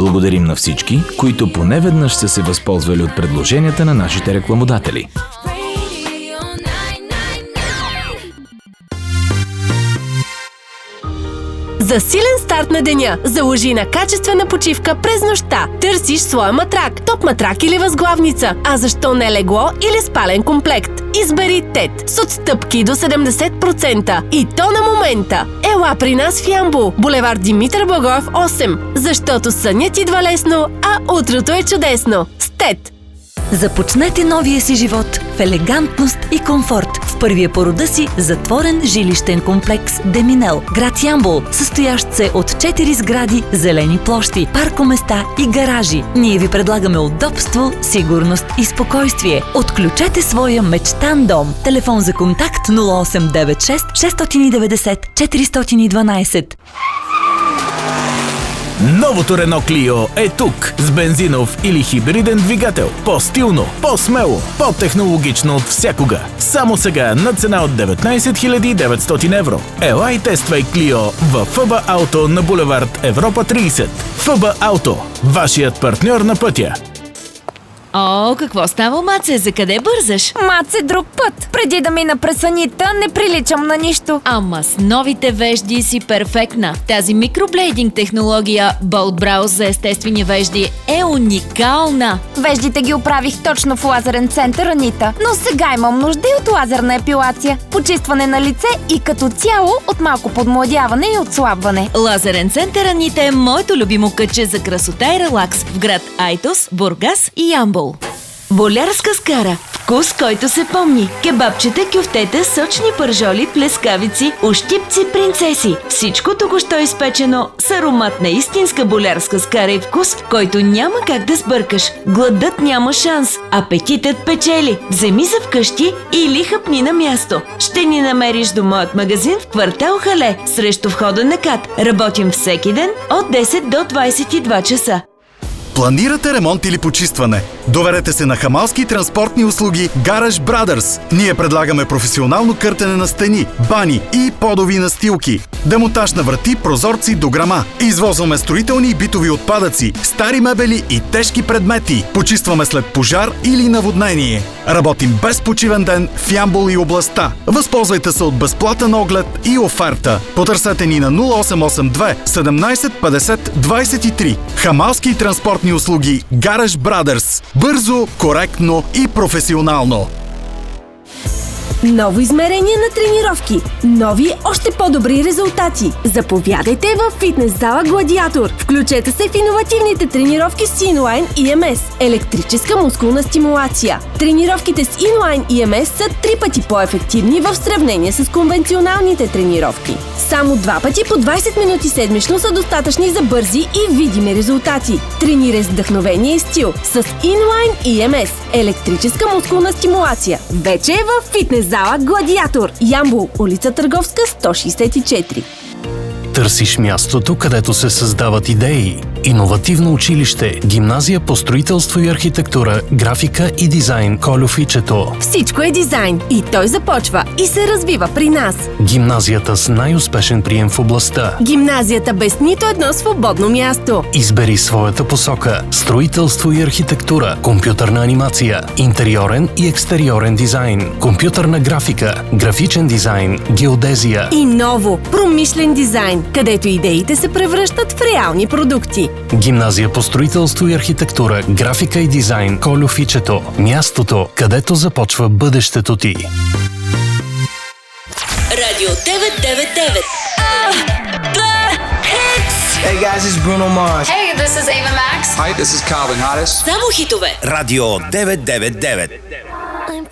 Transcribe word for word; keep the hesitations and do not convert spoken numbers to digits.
Благодарим на всички, които поне веднъж са се възползвали от предложенията на нашите рекламодатели. За силен старт на деня, заложи на качествена почивка през нощта. Търсиш своя матрак, топ матрак или възглавница. А защо не легло или спален комплект? Избери Тет с отстъпки до седемдесет процента. И то на момента. Ела при нас в Ямбол, булевард Димитър Благоев осем. Защото сънят идва лесно, а утрото е чудесно. С Тет! Започнете новия си живот в елегантност и комфорт в първия по рода си затворен жилищен комплекс Деминел, град Ямбол, състоящ се от четири сгради, зелени площи, паркоместа и гаражи. Ние ви предлагаме удобство, сигурност и спокойствие. Отключете своя мечтан дом. Телефон за контакт нула осем девет шест шест девет нула четири едно две. Новото Рено Клио е тук с бензинов или хибриден двигател. По-стилно, по-смело, по-технологично от всякога. Само сега на цена от деветнайсет хиляди и деветстотин евро. Ела и тествай Клио в ФБ Ауто на булевард Европа трийсет. ФБ Ауто, вашият партньор на пътя. О, какво става, Маце? За къде бързаш? Маце, друг път. Преди да мина през санита, не приличам на нищо. Ама с новите вежди си перфектна. Тази микроблейдинг технология Bold Brows за естествени вежди е уникална. Веждите ги оправих точно в лазерен център, Анита. Но сега имам нужда и от лазерна епилация. Почистване на лице и като цяло от малко подмладяване и отслабване. Лазерен център, Анита, е моето любимо кътче за красота и релакс в град Айтос, Бургас и Ямбол. Болярска скара. Вкус, който се помни. Кебабчета, кюфтета, сочни пържоли, плескавици, ощипци, принцеси. Всичко току-що изпечено с аромат на истинска болярска скара и вкус, който няма как да сбъркаш. Гладът няма шанс. Апетитът печели. Вземи за вкъщи или хъпни на място. Ще ни намериш до моят магазин в квартал Хале, срещу входа на КАТ. Работим всеки ден от десет до двайсет и два часа. Планирате ремонт или почистване? Доверете се на хамалски транспортни услуги Garage Brothers. Ние предлагаме професионално къртене на стени, бани и подови настилки, демонтаж на врати, прозорци, дограма. Извозваме строителни и битови отпадъци, стари мебели и тежки предмети. Почистваме след пожар или наводнение. Работим без почивен ден в Ямбол и областта. Възползвайте се от безплатен оглед и оферта. Потърсете ни на нула осем осем две седемнайсет петдесет двайсет и три. Хамалски транспортни услуги Garage Brothers. Бързо, коректно и професионално. Ново измерение на тренировки. Нови, още по-добри резултати. Заповядайте в фитнес зала Гладиатор. Включете се в иновативните тренировки с Inline и Ем Ес. Електрическа мускулна стимулация. Тренировките с Inline и Ем Ес са три пъти по-ефективни в сравнение с конвенционалните тренировки. Само два пъти по двайсет минути седмично са достатъчни за бързи и видими резултати. Тренирай с вдъхновение и стил с Inline и Ем Ес. Електрическа мускулна стимулация. Вече е в фитнес зала Гладиатор. Ямбол, улица Търговска, сто шейсет и четири. Търсиш мястото, където се създават идеи. Иновативно училище, гимназия по строителство и архитектура, графика и дизайн Кольо Фичето. Всичко е дизайн и той започва и се развива при нас. Гимназията с най-успешен прием в областта. Гимназията без нито едно свободно място. Избери своята посока. Строителство и архитектура, компютърна анимация, интериорен и екстериорен дизайн, компютърна графика, графичен дизайн, геодезия. И ново, промишлен дизайн, където идеите се превръщат в реални продукти. Гимназия по строителство и архитектура, графика и дизайн Кольо Фичето. Мястото, където започва бъдещето ти. Радио девет девет девет. Hey guys, it's Bruno Mars. Hey, this is Ava Max. Hi, this is Calvin Harris. Само хитове. Радио девет девет девет.